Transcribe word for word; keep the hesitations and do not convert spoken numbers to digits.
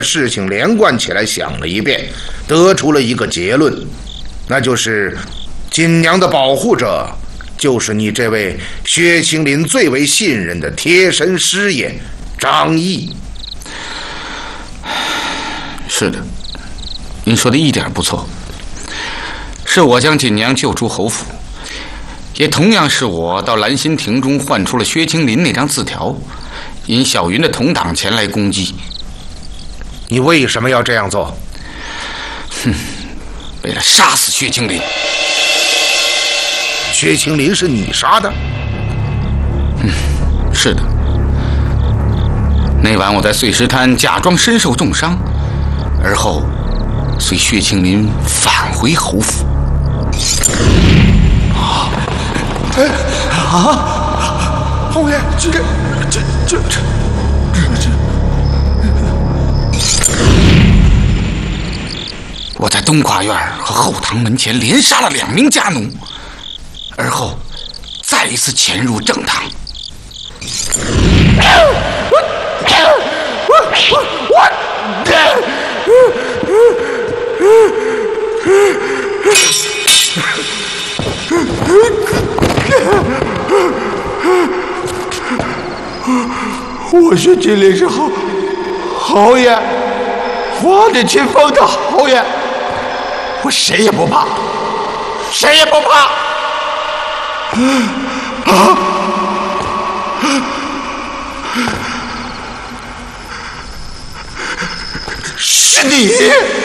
事情连贯起来想了一遍，得出了一个结论，那就是锦娘的保护者就是你这位薛青林最为信任的贴身师爷张毅。 是的，您说的一点不错，是我将锦娘救出侯府，也同样是我到兰心亭中唤出了薛青林那张字条，引小云的同党前来攻击。 你为什么要这样做？ 哼，为了杀死薛青林。 薛青林是你杀的？ 嗯，是的。那晚我在碎石滩假装身受重伤，而后随薛青林返回侯府。 啊！哎啊！侯爷，这这这这这这！ 我在东跨院和后堂门前连杀了两名家奴，而后再一次潜入正堂。 我薛青林是侯侯爷，花着清风的侯爷，我谁也不怕，谁也不怕。啊！是你！